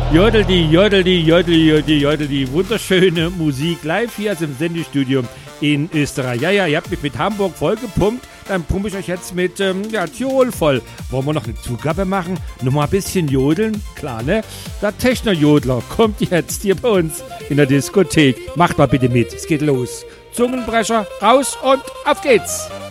Die wunderschöne Musik live hier aus dem Sendestudio in Österreich. Ja, ihr habt mich mit Hamburg vollgepumpt, dann pumpe ich euch jetzt mit Tirol voll. Wollen wir noch eine Zugabe machen? Noch mal ein bisschen jodeln? Klar, ne? Der Techno-Jodler kommt jetzt hier bei uns in der Diskothek. Macht mal bitte mit, es geht los. Zungenbrecher, raus und auf geht's!